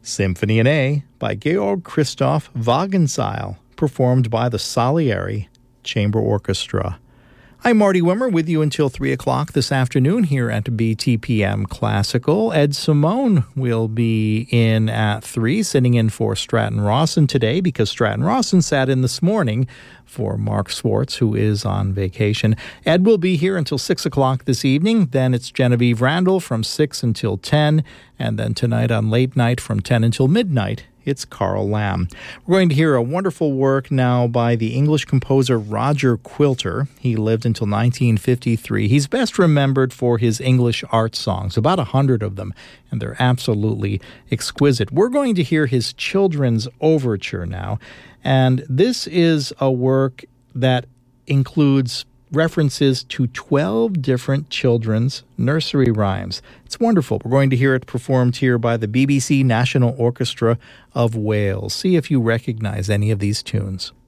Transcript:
Symphony in A by Georg Christoph Wagenseil, performed by the Salieri Chamber Orchestra. I'm Marty Wimmer with you until 3 o'clock this afternoon here at BTPM Classical. Ed Simone will be in at 3, sitting in for Stratton Rawson today because Stratton Rawson sat in this morning for Mark Swartz, who is on vacation. Ed will be here until 6 o'clock this evening. Then it's Genevieve Randall from 6 until 10. And then tonight on Late Night from 10 until midnight, it's Carl Lamb. We're going to hear a wonderful work now by the English composer Roger Quilter. He lived until 1953. He's best remembered for his English art songs, about 100 of them, and they're absolutely exquisite. We're going to hear his Children's Overture now, and this is a work that includes references to 12 different children's nursery rhymes. It's wonderful. We're going to hear it performed here by the BBC National Orchestra of Wales. See if you recognize any of these tunes.